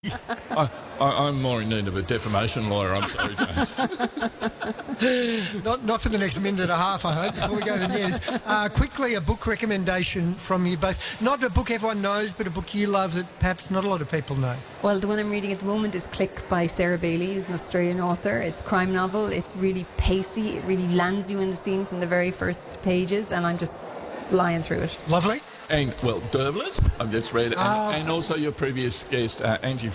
I'm more in need of a defamation lawyer. I'm sorry, James. Not for the next minute and a half, I hope, before we go to the news. Quickly, a book recommendation from you both. Not a book everyone knows, but a book you love that perhaps not a lot of people know. Well, the one I'm reading at the moment is Click by Sarah Bailey, who's an Australian author. It's a crime novel. It's really pacey. It really lands you in the scene from the very first pages, and I'm just flying through it. Lovely. And, well, Dervlas, I've just read, and also your previous guest, Angie